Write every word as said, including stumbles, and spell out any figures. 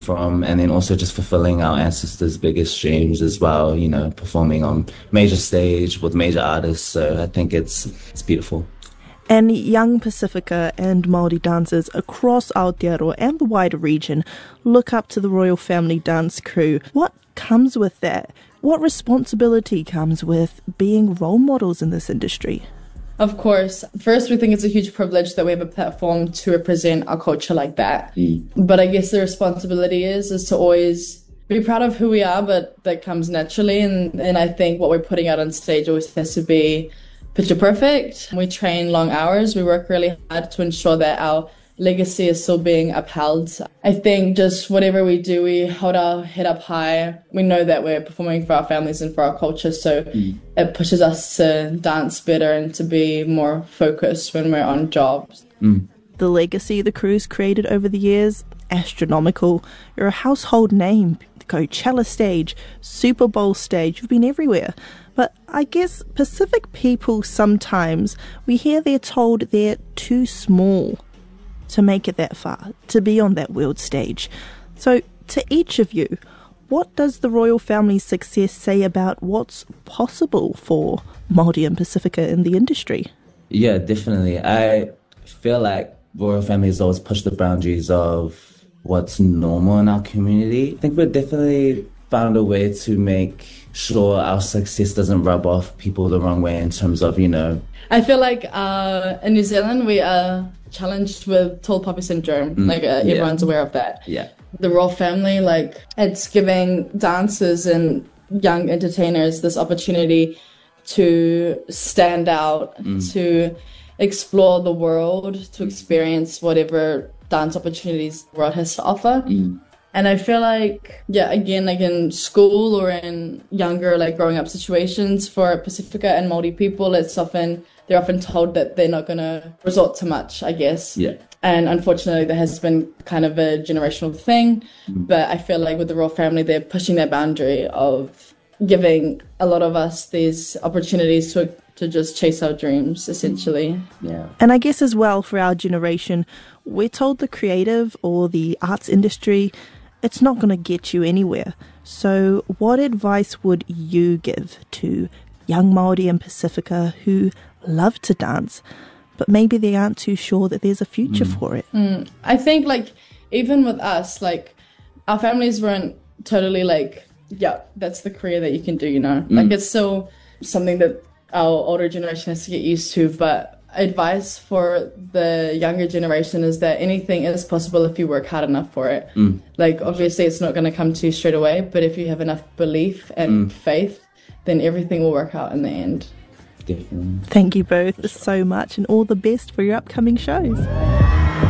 from, and then also just fulfilling our ancestors' biggest dreams as well, you know, performing on major stage with major artists. So I think it's it's beautiful. And young Pacifica and Māori dancers across Aotearoa and the wider region look up to the Royal Family Dance Crew. What comes with that? What responsibility comes with being role models in this industry? Of course. First, we think it's a huge privilege that we have a platform to represent our culture like that. Mm. But I guess the responsibility is is to always be proud of who we are, but that comes naturally. And, and I think what we're putting out on stage always has to be picture perfect. We train long hours. We work really hard to ensure that our legacy is still being upheld. I think just whatever we do, we hold our head up high. We know that we're performing for our families and for our culture, so mm. it pushes us to dance better and to be more focused when we're on jobs. Mm. The legacy the crew's created over the years, astronomical. You're a household name. The Coachella stage, Super Bowl stage, you've been everywhere. But I guess Pacific people sometimes, we hear they're told they're too small to make it that far, to be on that world stage. So to each of you, what does the royal family's success say about what's possible for Māori and Pacifica in the industry? Yeah, definitely. I feel like royal family has always pushed the boundaries of what's normal in our community. I think we've definitely found a way to make sure our success doesn't rub off people the wrong way in terms of, you know... I feel like uh, in New Zealand we are challenged with tall poppy syndrome. Mm, like uh, everyone's yeah. aware of that. Yeah. The royal family, like, it's giving dancers and young entertainers this opportunity to stand out, mm. to explore the world, to experience whatever dance opportunities the world has to offer. Mm. And I feel like, yeah, again, like in school or in younger, like growing up situations for Pacifica and Māori people, it's often, they're often told that they're not going to resort to much, I guess. Yeah. And unfortunately, there has been kind of a generational thing. Mm. But I feel like with the royal family, they're pushing that boundary of giving a lot of us these opportunities to to just chase our dreams, essentially. Yeah. And I guess as well, for our generation, we're told the creative or the arts industry, it's not going to get you anywhere. So what advice would you give to young Māori and Pacifica who love to dance, but maybe they aren't too sure that there's a future mm. for it? Mm. I think, like, even with us, like, our families weren't totally like, yeah, that's the career that you can do, you know? Mm. Like, it's still something that our older generation has to get used to, but advice for the younger generation is that anything is possible if you work hard enough for it. Mm. Like, obviously it's not going to come to you straight away, but if you have enough belief and mm. faith, then everything will work out in the end. Definitely. Thank you both so much, and all the best for your upcoming shows.